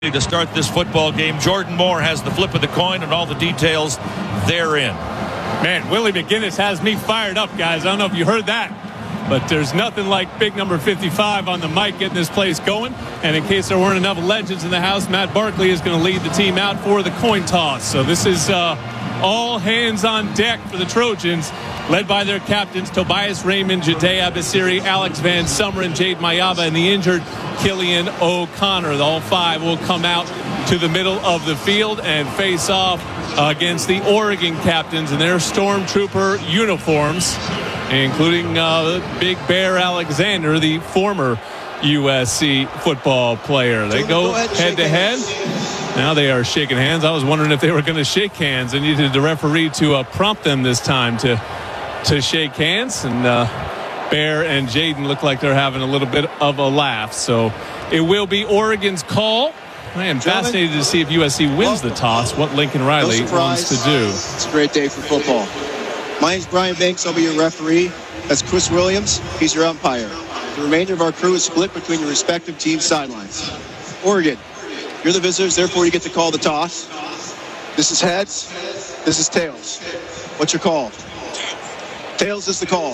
To start this football game. Jordan Moore has the flip of the coin and all the details therein. Man, Willie McGinnis has me fired up, guys. I don't know if you heard that, but there's nothing like big number 55 on the mic getting this place going. And in case there weren't enough legends in the house, Matt Barkley is going to lead the team out for the coin toss. So this is all hands on deck for the Trojans, led by their captains, Tobias Raymond, Jade Abasiri, Alex Van Summer, and Jade Mayava, and the injured Killian O'Connor. All five will come out to the middle of the field and face off against the Oregon captains in their Stormtrooper uniforms, including Big Bear Alexander, the former USC football player. They go head-to-head. Now they are shaking hands. I was wondering if they were going to shake hands and needed the referee to prompt them this time to shake hands. And Bear and Jaden look like they're having a little bit of a laugh. So it will be Oregon's call. I am fascinated to see if USC wins the toss, what Lincoln Riley wants to do. It's a great day for football. My name's Brian Banks. I'll be your referee. That's Chris Williams. He's your umpire. The remainder of our crew is split between your respective team sidelines. Oregon, you're the visitors, therefore you get to call the toss. This is heads. This is tails. What's your call? Tails is the call.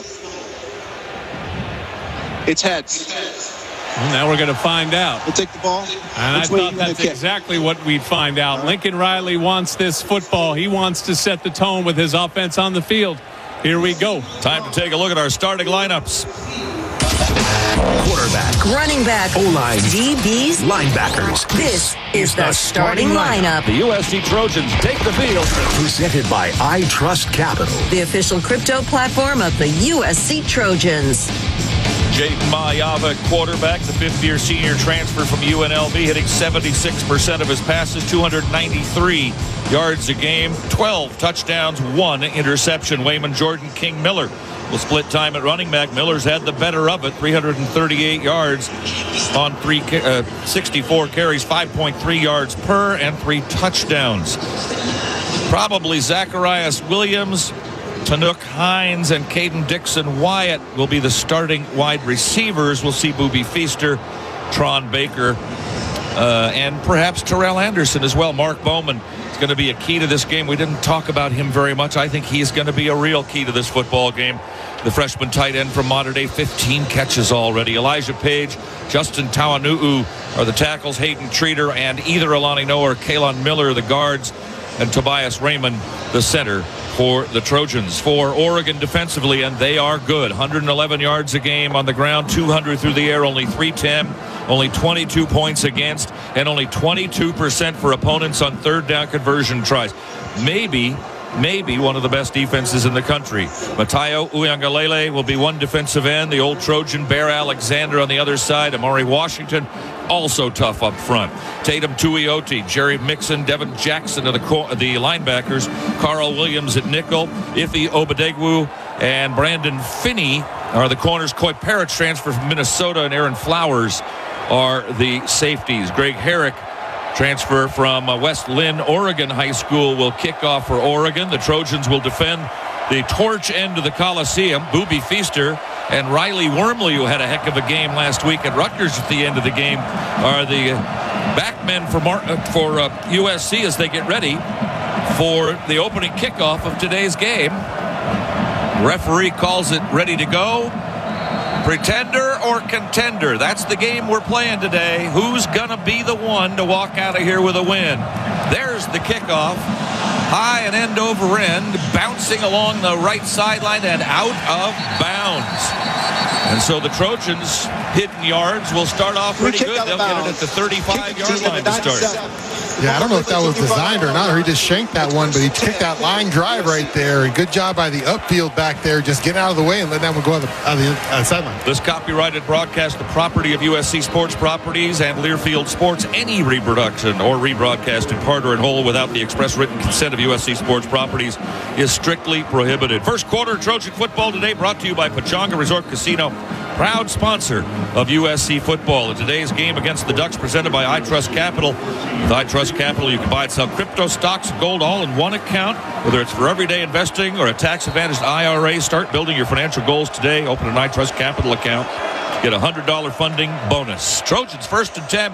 It's heads. Well, now we're going to find out. We'll take the ball. And I thought that's exactly what we'd find out. Lincoln Riley wants this football. He wants to set the tone with his offense on the field. Here we go. Time to take a look at our starting lineups. Quarterback, running back, O-line, DBs, linebackers. This is the starting lineup. The USC Trojans take the field. Presented by I Trust Capital, the official crypto platform of the USC Trojans. Jade Mayava, quarterback, the fifth-year senior transfer from UNLV, hitting 76% of his passes, 293 yards a game, 12 touchdowns, 1 interception. Wayman Jordan King Miller will split time at running back. Miller's had the better of it, 338 yards on 64 carries, 5.3 yards per, and 3 touchdowns. Probably Zacharias Williams, Tanook Hines, and Caden Dixon Wyatt will be the starting wide receivers. We'll see Boobie Feaster, Tron Baker, and perhaps Terrell Anderson as well. Mark Bowman is going to be a key to this game. We didn't talk about him very much. I think he's going to be a real key to this football game. The freshman tight end from Mater Dei, 15 catches already. Elijah Page, Justin Tawanu'u are the tackles. Hayden Treater and either Alani Noah or Kalon Miller, the guards, and Tobias Raymond, the center for the Trojans. For Oregon defensively, and they are good. 111 yards a game on the ground, 200 through the air, only 310, only 22 points against, and only 22% for opponents on third down conversion tries. Maybe one of the best defenses in the country. Matayo Uiagalelei will be one defensive end. The old Trojan Bear Alexander on the other side. Amari Washington, also tough up front. Tatum Tuioti, Jerry Mixon, Devin Jackson are the linebackers. Carl Williams at nickel. Ife Obadegwu and Brandon Finney are the corners. Coy Parrott, transfer from Minnesota, and Aaron Flowers are the safeties. Greg Herrick, transfer from West Lynn, Oregon High School, will kick off for Oregon. The Trojans will defend the torch end of the Coliseum. Boobie Feaster and Riley Wormley, who had a heck of a game last week at Rutgers at the end of the game, are the backmen for USC as they get ready for the opening kickoff of today's game. Referee calls it ready to go. Pretender or contender? That's the game we're playing today. Who's going to be the one to walk out of here with a win? There's the kickoff. High and end over end, bouncing along the right sideline and out of bounds. And so the Trojans, hidden yards, will start off pretty good. They'll get it at the 35-yard line to start. Yeah, I don't know if that was designed or not, or he just shanked that one, but he kicked that line drive right there. And good job by the upfield back there, just getting out of the way and letting that one go out of the sideline. This copyrighted broadcast, the property of USC Sports Properties and Learfield Sports. Any reproduction or rebroadcast in part or in whole without the express written consent of USC Sports Properties is strictly prohibited. First quarter Trojan football today brought to you by Pechanga Resort Casino, proud sponsor of USC football. In today's game against the Ducks, presented by I Trust Capital. With I Trust Capital, you can buy and sell crypto, stocks, and gold all in one account. Whether it's for everyday investing or a tax-advantaged IRA, start building your financial goals today. Open an I Trust Capital account. Get a $100 funding bonus. Trojans first and 10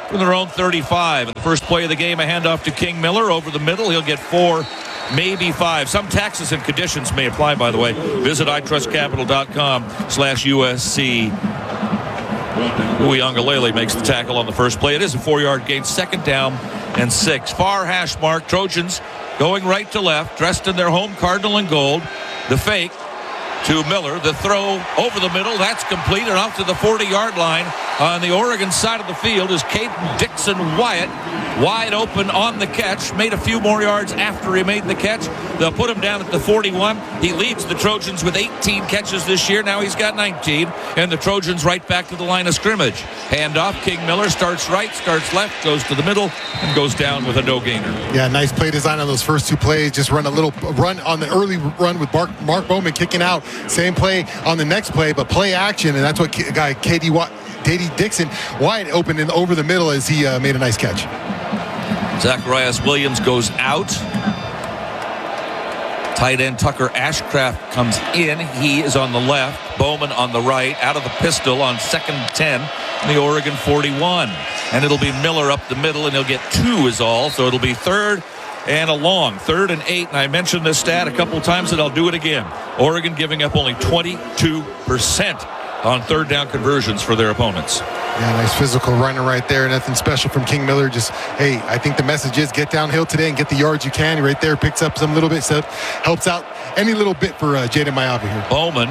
from their own 35. In the first play of the game, a handoff to King Miller over the middle. He'll get 4, maybe 5. Some taxes and conditions may apply, by the way. Visit itrustcapital.com/USC. Uiagalelei makes the tackle on the first play. It is a 4-yard gain, 2nd down and 6. Far hash mark. Trojans going right to left, dressed in their home cardinal and gold. The fake to Miller. The throw over the middle. That's complete and out to the 40-yard line. On the Oregon side of the field is Caden Dixon-Wyatt. Wide open on the catch. Made a few more yards after he made the catch. They'll put him down at the 41. He leads the Trojans with 18 catches this year. Now he's got 19. And the Trojans right back to the line of scrimmage. Handoff. King Miller starts right, starts left, goes to the middle, and goes down with a no-gainer. Yeah, nice play design on those first 2 plays. Just run a little run on the early run with Mark Bowman kicking out. Same play on the next play, but play action. And that's what guy Katie Dixon wide open and over the middle as he made a nice catch. Zacharias Williams goes out. Tight end Tucker Ashcraft comes in. He is on the left. Bowman on the right. Out of the pistol on 2nd and 10. The Oregon 41. And it'll be Miller up the middle, and he'll get 2 is all. So it'll be 3rd and a long. 3rd and 8. And I mentioned this stat a couple times, and I'll do it again. Oregon giving up only 22% on 3rd down conversions for their opponents. Yeah, nice physical runner right there. Nothing special from King Miller. Just, hey, I think the message is get downhill today and get the yards you can. Right there, picks up some little bit stuff. Helps out any little bit for Jaden Maiava here. Bowman,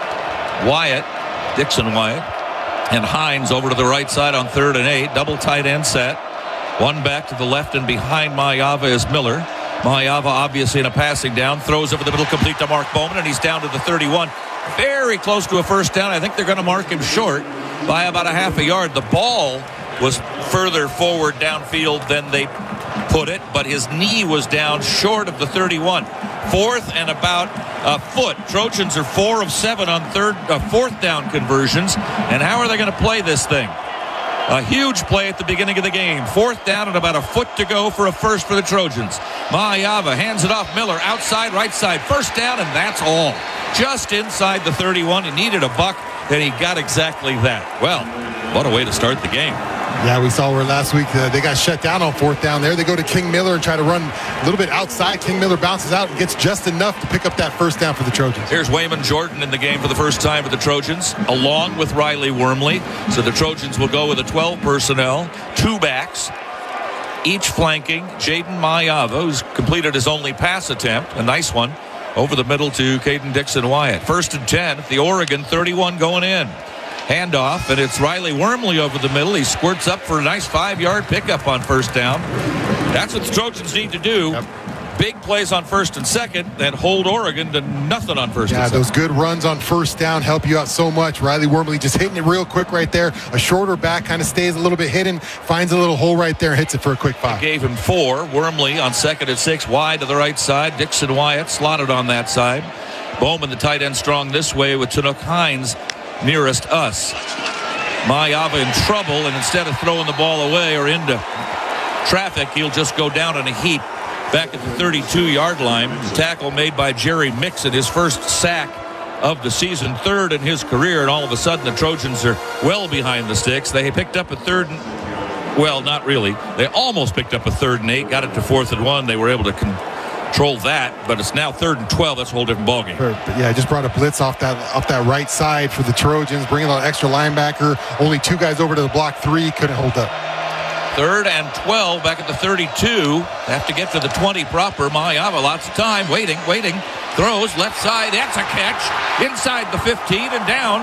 Wyatt, Dixon-Wyatt, and Hines over to the right side on 3rd and 8. Double tight end set. One back to the left, and behind Maiava is Miller. Maiava obviously in a passing down. Throws over the middle, complete to Mark Bowman, and he's down to the 31. Very close to a first down. I think they're going to mark him short by about a half a yard. The ball was further forward downfield than they put it, but his knee was down short of the 31. 4th and about a foot. Trojans are 4 of 7 on 4th down conversions. And how are they going to play this thing? A huge play at the beginning of the game. 4th down and about a foot to go for a first for the Trojans. Maiava hands it off. Miller outside, right side. First down, and that's all. Just inside the 31. He needed a buck, and he got exactly that. Well, what a way to start the game. Yeah, we saw where last week they got shut down on 4th down there. They go to King Miller and try to run a little bit outside. King Miller bounces out and gets just enough to pick up that first down for the Trojans. Here's Wayman Jordan in the game for the first time for the Trojans, along with Riley Wormley. So the Trojans will go with a 12 personnel, 2 backs, each flanking Jaden Maiava, who's completed his only pass attempt, a nice one, over the middle to Caden Dixon-Wyatt. 1st and 10, the Oregon 31 going in. Handoff, and it's Riley Wormley over the middle. He squirts up for a nice 5-yard pickup on first down. That's what the Trojans need to do. Yep. Big plays on 1st and 2nd and hold Oregon to nothing on 1st and 2nd. Yeah, those good runs on first down help you out so much. Riley Wormley just hitting it real quick right there. A shorter back kind of stays a little bit hidden, finds a little hole right there and hits it for a quick 5. Gave him 4. Wormley on 2nd and 6, wide to the right side. Dixon-Wyatt slotted on that side. Bowman, the tight end, strong this way with Chinook Hines nearest us. Maiava in trouble, and instead of throwing the ball away or into traffic, he'll just go down in a heap back at the 32-yard line. The tackle made by Jerry Mixon, his first sack of the season, 3rd in his career, and all of a sudden the Trojans are well behind the sticks. They picked up a 3rd and, well, not really. They almost picked up a 3rd and 8, got it to 4th and 1. They were able to control that, but it's now 3rd and 12. That's a whole different ballgame. Yeah, just brought a blitz off that right side for the Trojans, bringing an extra linebacker. Only 2 guys over to the block, 3 couldn't hold up. 3rd and 12 back at the 32. Have to get to the 20 proper. Maiava, lots of time, waiting. Throws left side. That's a catch inside the 15 and down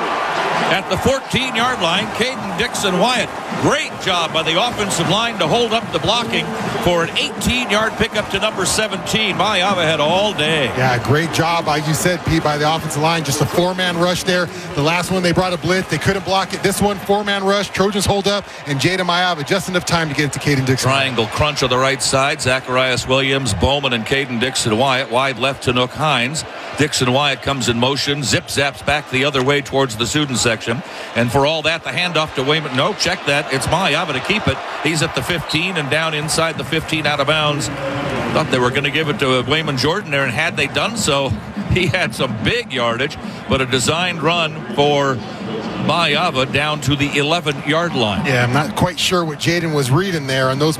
at the 14-yard line. Caden Dixon-Wyatt. Great job by the offensive line to hold up the blocking for an 18-yard pickup to number 17. Maiava had all day. Yeah, great job, like you said, Pete, by the offensive line. Just a 4-man rush there. The last one, they brought a blitz. They couldn't block it. This one, 4-man rush. Trojans hold up, and Jaden Maiava just enough time to get it to Caden Dixon. Triangle crunch on the right side. Zacharias Williams, Bowman, and Caden Dixon-Wyatt. Wide left to Nook Hines. Dixon-Wyatt comes in motion, zip-zaps back the other way towards the student section. And for all that, the handoff to Wayman. No, check that. It's Maiava to keep it. He's at the 15 and down inside the 15 out of bounds. Thought they were going to give it to Wayman Jordan there, and had they done so, he had some big yardage, but a designed run for Mayava down to the 11-yard line. Yeah, I'm not quite sure what Jaden was reading there on those